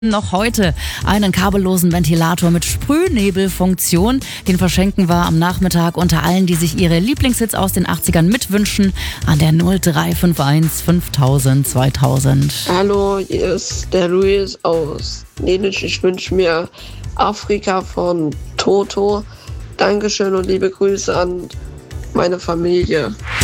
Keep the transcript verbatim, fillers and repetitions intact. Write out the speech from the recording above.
Noch heute einen kabellosen Ventilator mit Sprühnebelfunktion. Den verschenken wir am Nachmittag unter allen, die sich ihre Lieblingshits aus den achtzigern mitwünschen, an der null drei fünf eins fünftausend zweitausend. Hallo, hier ist der Luis aus Nenisch. Ich wünsche mir Afrika von Toto. Dankeschön und liebe Grüße an meine Familie.